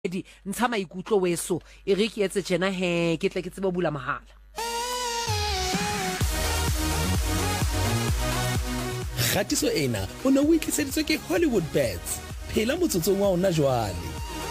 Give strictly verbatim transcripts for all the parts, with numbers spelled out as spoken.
di ntsha maikutlo weso e re ke etse tjena he ke tle ke tsebe bula mahala. Khatiso ena o ne o itliseditswe ke Hollywood Bets. Phela motsotsong wa ona jwale.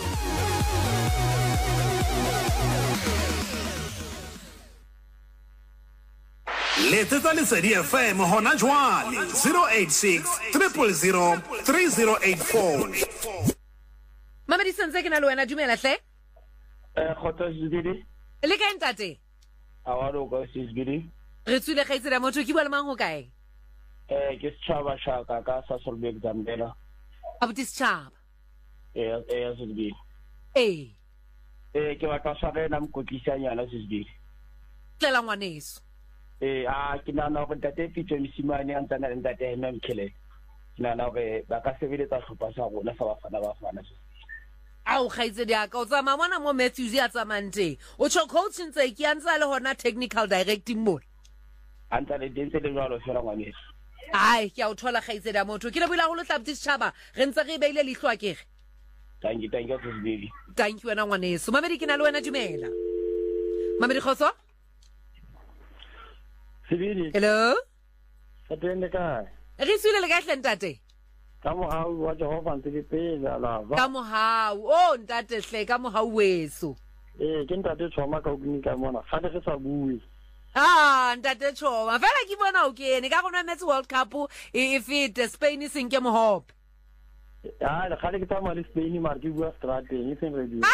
Letsetsa Lesedi F M hona jwale zero eight six, zero zero zero, three zero eight four. Mamadi sentse ke na le wena dumela hle? Eh khotsa Sibidi. Le ka ntate? Awalo go Sibidi. Re tsule kgaitsela motho ke bua le mang ho kae? Eh ke Tshaba Shaka ka Sasolburg Zambela. Abuti Tshaba. Eh eh Sibidi. Eh. Eh ke batla sare na mkotisanyana Sibidi. Tlela ngwaneso. Eh a ke nana go ntate Pitso Msimane a ntsana le ntate Mmamkhele. Ke nana gore ba ka sebeletsa hlopha sa rona sa bafana bafana. Au khaitse dia ka o tsama mona mo Matthews ya tsamante o tsho coaching tse ke antsa le hona technical directing mo anta le dintse le jwalo fela ngwaneso ai ke a o thola khaitse dia motho ke le bula go lo tlabti tshaba re ntse re beile lihlo akere thank you thank you Sibidi thank you wena ngwaneso mamedi ke na le wena dumela mamedi khoso Sibidi hello atende ka re tsile le ka hlentate ka mohau wa Jehova ntse ke pela la ka mohau o ntate hle ka mohau weso eh ke ntate Tshoma ka ukini ka mona ga re sa bue ah ntate Tshoma fela ke bona o kene ka gona Mets World Cup e fit Spain sing ke mohop ah le khale ke tama le Spain mar ke bua strateng e seng re di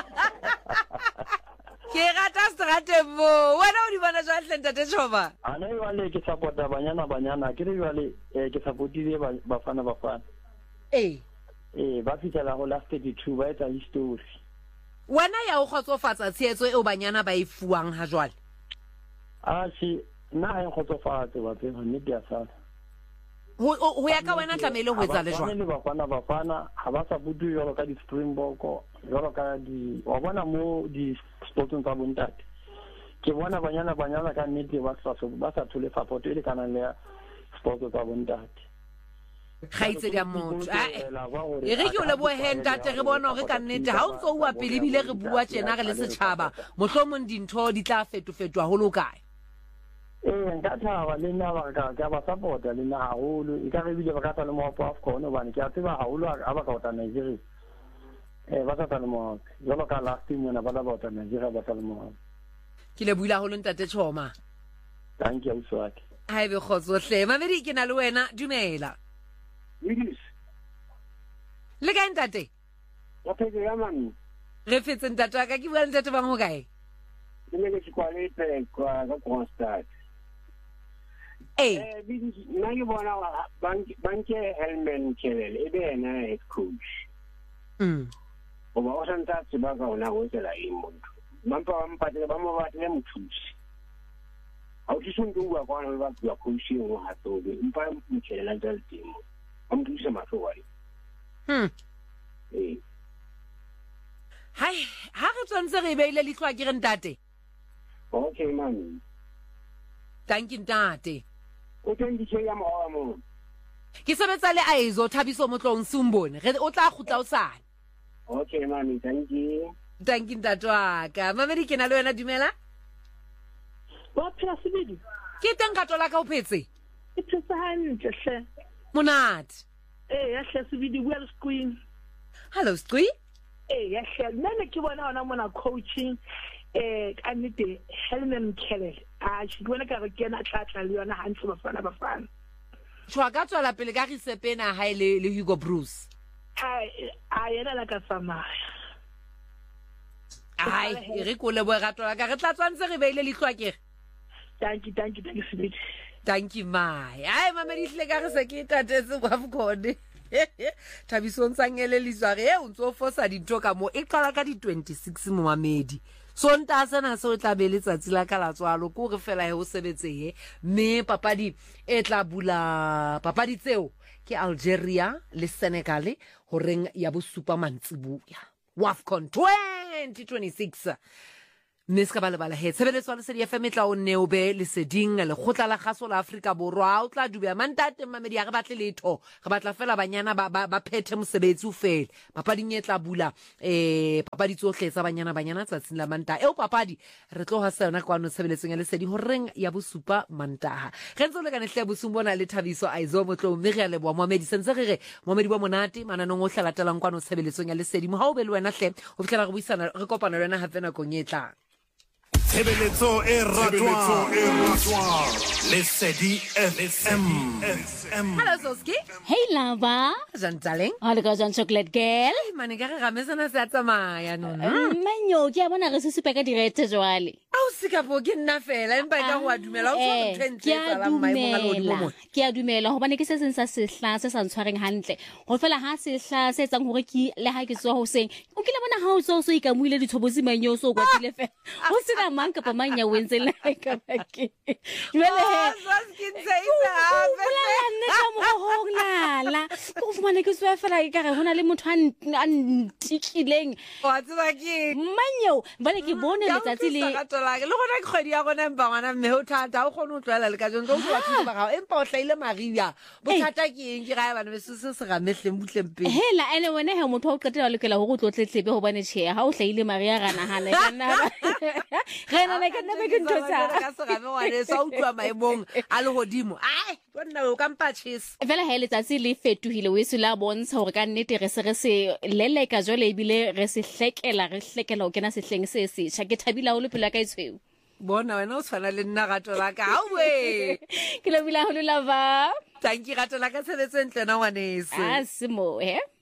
ke rata strateng mo wena o di bona jwa hle ntate Tshoma ana e wale ke supporta banyana banyana ke re wale ke supportile bafana bafana eh eh ba fitela go last thirty-two ba etsa history wena ya o khotsofatsa tsheetso e o banyana ba e fuang ha jwale a si na e khotsofatsa ba tse ne dia sa ho ho ya ka wena tlamele ho etsa le jwang le bafana bafana ha ba sa butu jalo ka di Springbok jalo ka di wa bona mo di sporting tsa bontate ke bona banyana banyana ka nnete ba sa ba sa thole support ile kana le sport tsa bontate khaitse dia motho e re ke o le bo hentate re bona hore ka nnete ha o ntso o apele bile re bua tjena re le setjhaba mohlomong dintho di tla fetofetwa ho lokae eh nka thaba le nna ba ka ka ba support le nna haholo e ka re bile ba ka tla le mo of khona bana ke a tseba haholo a ba ka uta Nigeria eh ba ka tla le mo jalo ka last team na ba la ba uta Nigeria ba tla le mo ke le buila ho le ntate Tshoma thank you swaki ha ebe khotso hle mamedi ke na le wena dumela English le ka ntate o phetse ya mami re fetse ntate ka ke bua le ntate bang ho kae ke ne ke kwalete kwa ka Constant eh eh bi nna ke bona bank banke Helman Kelele e be ena head coach mm o ba o santa tseba ka ona go tsela e motho mampa wa mpatele ba mo batle mothusi a o tshundu bua kwa na ba bua coach e ngo hatole mpa mtshela tsa temo amthusa matlo wa hm eh hai ha re tsantse re beile lihlo a ke re ntate okay mami thank you ntate o teng di tshela mo mo ke sebetsa le Aizo Thabiso motlong Sumbone re o tla khutla o sana okay mami thank you thank you ntatwa ka mamedi ke na le wena dumela wa phela Sibidi ke teng ka tola ka o phetse e phetse hantle hle monate eh ya hle Sibidi well screen hello Squi eh ya hle nna ke bona ona mona coaching eh ka nnete Helman Kelele a shi bona ka re kena tlatla le yona hantle bafana bafana tshwa ka tswala pele ka risepena ha ile le Hugo Bruce ai ai ena la ka tsamaya ai e re ko le bo ga tola ka re tla tswantse re beile lihlo akere thank you thank you thank you Sibidi thank you mai ai mamedi hle ka re se ke tatetse kwa fukone Thabiso ntsangele liswa re o ntso fosa dintho ka mo e qala ka di twenty-six mo mamedi so nta sana se o tla be letsatsi la ka la tswalo ko re fela he o sebetseye me papadi e tla bula papadi tseo ke Algeria le Senegal ho reng ya bo super mantsibuya WAFCON twenty twenty-six mme se ka ba lebala he tshebeletso ya Lesedi F M e tla o nne o be leseding le kgotla la kgaso la Afrika Borwa o tla dubea mantate mamedi ya re batle letho re batla fela banyana ba ba phethe mosebetsi o fela papading e tla bula eh papadi tsohle tsa banyana banyana tsatsing la manta eo papadi re tlo ha sa yona kwa no tshebeletsong ya Lesedi ho reng ya bosupa mantaha re ntse le ka nehle bosumbona le Thabiso Aizo motlo mme re ya leboa Mohamedi sentse re re Mohamedi ba monate mananong o hlalatelang kwa no tshebeletsong ya Lesedi mo ha o be le wena hle o fihlela re buisana re kopana le wena ha tsena konyetla Tshebeletso e ratwang Lesedi F M. Hello Soski. Hey Lava. Jan darling. How's it going, chocolate girl? Mane ka re ramesana se tsamaya no no. Manyo ke a bona re se supa ka direte jwale. Au sika bo ke nna fela empa ka go a dumela o tshwana twenty tsala maimo ga lo di mo. Ke a dumela hobane ke se seng sa sehla se sa ntshwareng hantle. Ho fela ha sehla se etsang hore ke le ha ke tswa ho seng. O kile bona ha o so so ikamuile dithobozi manyo so kwatile fela. O sena mang ka pa manya wentse le ka ba ke. Jwale he. Soski ntse isa ha nne ka mo ho lala go fumana ke tswa fela e ka re hona le motho a ntikileng wa tswa ke manyo bale ke bone letsatsi le ka tola le gona ke kgwedi ya gona empa ngwana mme o thata o gone o tlwela le ka jonto o tlo thusa ba gago empa o hlaile maria bothata ke eng ke ga bana be se se ga mehleng butleng pele hela ene wena he motho o qetela le kela go tlo tletlebe go bane tshea ha o hlaile maria gana hana kana gana le kana be ke ntotsa ka se ga me wa le sa utlwa maemong a le godimo ai bona o kampa chis fela he letsatsi le fetohile o se la bontsha hore ka nnete re se re se leleka jole ebile re se hlekela re hlekela o kena sehleng se se tsa ke thabila o le pela ka itshweu bona wena o tshwana le nna gato la ka hawe ke lo bila ho le lava thank you gato la ka tshebetso entle na ngwanese a simo he